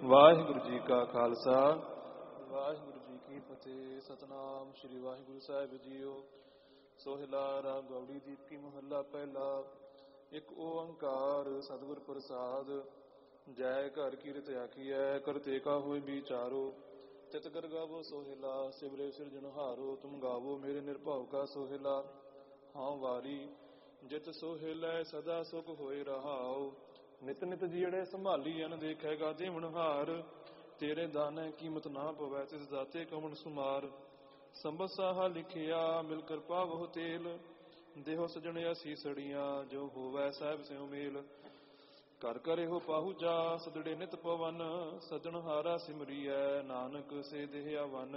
ਵਾਹਿਗੁਰੂ ਜੀ ਕਾ ਖਾਲਸਾ ਵਾਹਿਗੁਰੂ ਜੀ ਕੀ ਫਤਿਹ। ਸਤਨਾਮ ਸ੍ਰੀ ਵਾਹਿਗੁਰੂ ਸਾਹਿਬ ਜੀਓ। ਸੋਹਿਲਾ ਰਾਗ ਗੌੜੀ ਦੀਪਕੀ ਮਹੱਲਾ ਪਹਿਲਾ। ਇੱਕ ਓੰਕਾਰ ਸਤਿਗੁਰ ਪ੍ਰਸਾਦ। ਜੈ ਘਰ ਕੀਰਤ ਆਖੀਐ ਕਰਤੇ ਕਾ ਹੋਏ ਵਿਚਾਰੋ। ਤਿਤ ਕਰ ਗਾਵੋ ਸੋਹਿਲਾ ਸਿਵਰੇ ਸਿਰਜਣਹਾਰੋ। ਤੁਮ ਗਾਵੋ ਮੇਰੇ ਨਿਰਭਉ ਕਾ ਸੋਹਿਲਾ। ਹਾਂ ਵਾਰੀ ਜਿਤ ਸੋਹਿਲੈ ਸਦਾ ਸੁਖ ਹੋਏ ਰਹਾਉ। ਨਿਤ ਨਿਤ ਜੀੜੇ ਸੰਭਾਲੀ ਅਨ ਦੇਖੇਗਾ ਦੇਵਨਹਾਰ। ਤੇਰੇ ਦਾਨੈ ਕੀਮਤ ਨਾ ਪਵੈ ਤਿਸ ਦਾਤੇ ਕਵਣ ਸੁਮਾਰ। ਸੰਬਤ ਸਾਹਾ ਲਿਖਿਆ ਮਿਲ ਕਰ ਪਾਵਹੁ ਤੇਲ। ਦੇਹੋ ਸਜਣਿਆ ਸੀਸੜੀਆਂ ਜੋ ਹੋਵੈ ਸਾਹਿਬ ਸਿਉ ਮੇਲ। ਕਰ ਕਰੇਹੋ ਪਾਹੁਜਾ ਸਦੜੇ ਨਿਤ ਪਵਨ। ਸਜਣਹਾਰਾ ਸਿਮਰੀਐ ਨਾਨਕ ਸੇ ਦੇਹ ਆਵਨ।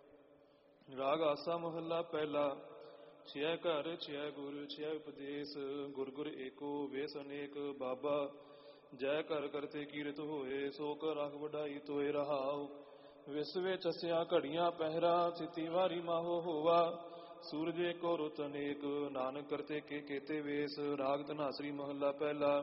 ਰਾਗ ਆਸਾ ਮਹੱਲਾ ਪਹਿਲਾ। ਛਿਆ ਘਰ ਛਿਆ ਗੁਰ ਛਿਆ ਉਪਦੇਸ। ਗੁਰ ਗੁਰ ਏਕੋ ਵੇਸ ਅਨੇਕ ਬਾਬਾ। ਜੈ ਘਰ ਕਰਤੇ ਕੀਰਤ ਹੋਏ ਸੋ ਕਰ ਰਾਖ ਵਡਾਈ ਤੋਏ ਰਹਾਉ। ਵਿਸਵੇ ਚਸਿਆ ਘੜੀਆਂ ਪਹਿਰਾ ਥਿਤੀ ਵਾਰੀ ਮਾਹੋ ਹੋਵਾ। ਸੂਰਜ ਏਕੋ ਰੁੱਤ ਅਨੇਕ ਨਾਨਕ ਕਰਤੇ ਕੇ ਕੇਤੇ ਵੇਸ। ਰਾਗ ਧਨਾਸਰੀ ਮਹੱਲਾ ਪਹਿਲਾ।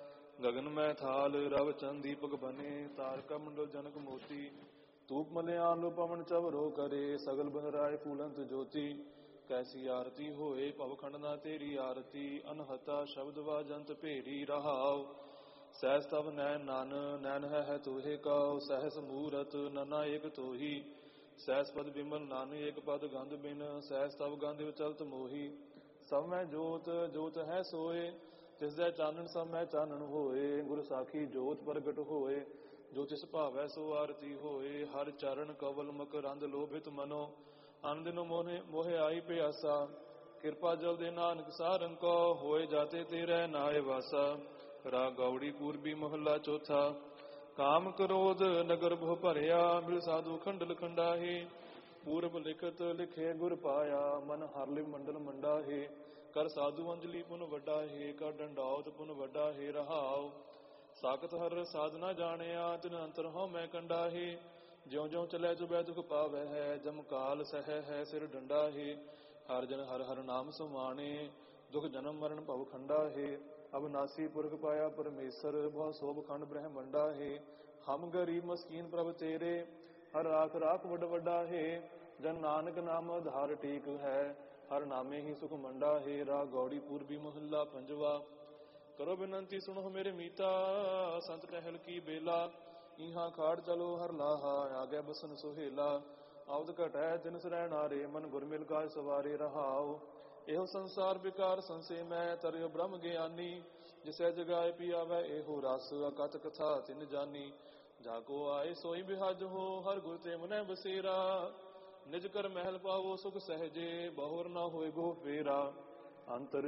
ਗਗਨ ਮੈਂ ਥਾਲ ਰਵ ਚੰਦ ਦੀਪਕ ਬਨੇ। ਤਾਰਕਾ ਮੰਡਲ ਜਨਕ ਮੋਤੀ। ਧੂਪ ਮਲਿਆਨ ਲੋ ਪਵਨ ਚਵਰੋ ਕਰੇ। ਸਗਲ ਬਨਰਾਏ ਫੂਲੰਤ ਜੋਤੀ। ਕੈਸੀ ਆਰਤੀ ਹੋਏ ਭਵਖੰਡ ਨਾ ਤੇਰੀ ਆਰਤੀ। ਅਨਹਤਾ ਸ਼ਬਦ ਵਾਜੰਤ ਭੇਰੀ ਰਹਾਉ। ਸਹਿਸ ਤਵ ਨੈਣ ਨਨ ਨੈਣ ਹੈ ਤੋਹੇ ਕਾਉ। ਸਹਿਸ ਮੂਰਤ ਨਨਾ ਏਕ ਤੋਹੀ। ਸਹਿਸ ਪਦ ਬਿਮਲ ਨਨ ਏਕ ਪਦ ਗੰਧ ਬਿਨ। ਸਹਿਸ ਤਵ ਗੰਧ ਚਲਤ ਮੋਹੀ। ਸਭ ਮੈਂ ਜੋਤ ਜੋਤ ਹੈ ਸੋਏ। ਤਿਸ ਜੈ ਚਾਨਣ ਸਭ ਮੈਂ ਚਾਨਣ ਹੋਏ। ਗੁਰ ਸਾਖੀ ਜੋਤ ਪ੍ਰਗਟ ਹੋਏ। ਜੋ ਤਿਸ ਭਾਵੈ ਸੋ ਆਰਤੀ ਹੋਏ। ਹਰ ਚਰਨ ਕਵਲ ਮਕਰੰਦ ਲੋਭਿਤ ਮਨੋ। ਅਨ ਦਿਨੋ ਮੋਹਿ ਆਈ ਪਿਆਸਾ। ਕਿਰਪਾ ਜਲ ਦੇ ਨਾਨਕ ਸਾਰੰਗ ਕੋ। ਹੋਏ ਜਾਤੇ ਤੇਰੇ ਨਾਏ ਵਾਸਾ। ਰਾਗ ਗੌੜੀ ਪੂਰਬੀ ਮਹੱਲਾ ਚੌਥਾ। ਕਾਮ ਕ੍ਰੋਧ ਨਗਰ ਬਹੁ ਭਰਿਆ। ਮਿਲ ਸਾਧੂ ਖੰਡਲ ਖੰਡਾਹੇ। ਪੂਰਬ ਲਿਖਤ ਲਿਖੇ ਗੁਰ ਪਾਇਆ। ਮਨ ਹਰ ਲਿਵ ਮੰਡਲ ਮੰਡਾਹੇ। ਕਰ ਸਾਧੂ ਅੰਜਲੀ ਪੁਨ ਵੱਡਾ ਹੈ। ਕਰ ਡੰਡਾਉਤ ਪੁਨ ਵੱਡਾ ਹੈ ਰਹਾਉ। ਸਾਖਤ ਹਰ ਸਾਧਨਾ ਜਾਣਿਆ। ਤਿਨ ਅੰਤਰ ਹਉ ਮੈਂ ਕੰਡਾਹੇ। ਜਿਉ ਜਿਉ ਚਲੈ ਚੁਬੈ ਦੁਖ ਪਾਵੈ ਹੈ। ਜਮ ਕਾਲ ਸਹਿ ਹੈ ਸਿਰ ਡੰਡਾ ਹੈ। ਹਰ ਜਨ ਹਰ ਹਰ ਨਾਮ ਸੁਮਾਣੇ। ਦੁਖ ਜਨਮ ਮਰਨ ਭਉ ਖੰਡਾ ਹੈ। ਅਬਨਾਸੀ ਪੁਰਖ ਪਾਇਆ ਪਰਮੇਸ਼ਰ। ਬਹੁ ਸੋਭ ਖੰਡ ਬ੍ਰਹਮੰਡਾ ਹੈ। ਹਮ ਗਰੀਬ ਮਸਕੀਨ ਪ੍ਰਭ ਤੇਰੇ। ਹਰ ਰਾਖ ਰਾਖ ਵੱਡ ਵੱਡਾ ਹੈ। ਜਨ ਨਾਨਕ ਨਾਮ ਆਧਾਰ ਟੇਕ ਹੈ। ਹਰ ਨਾਮੇ ਹੀ ਸੁਖ ਮੰਡਾ ਹੈ। ਰਾਗ ਗੌੜੀ ਪੂਰਬੀ ਮਹੱਲਾ ਪੰਜਵਾ। ਕਰੋ ਬਿਨੰਤੀ ਸੁਣੋ ਮੇਰੇ ਮੀਤਾ। ਸੰਤ ਟਹਿਲ ਕੀ ਬੇਲਾ। ਇਹਾਂ ਖਾੜ ਚਲੋ ਹਰ ਲਾਹਾ। ਆਗੇ ਬਸਨ ਸੁਹੇਲਾ। ਆਵਦ ਘਟੈ ਤਿਨ ਸਰੈ ਨਾਰੇ। ਮਨ ਗੁਰ ਮਿਲ ਕਾਜ ਸਵਾਰੇ ਰਹਾਉ। ਇਹੋ ਸੰਸਾਰ ਵਿਕਾਰ ਸੰਸੇ ਮੈਂ। ਤਰਿਓ ਬ੍ਰਹਮ ਗਿਆਨੀ। ਜਿਸੈ ਜਗਾਏ ਪਿਆਵੈ ਇਹੋ ਰਸ। ਅਕਥ ਕਥਾ ਤਿਨ ਜਾਨੀ। ਜਾ ਕੋ ਆਏ ਸੋਈ ਬਿਹਜ ਹੋ। ਹਰ ਗੁਰ ਤੇ ਮਨੈ ਬਸੇਰਾ। ਨਿਜ ਕਰ ਮਹਿਲ ਪਾਵੋ ਸੁਖ ਸਹਿਜੇ। ਬਹੁਰ ਨਾ ਹੋਏ ਗੋ ਫੇਰਾ। ਅੰਤਰ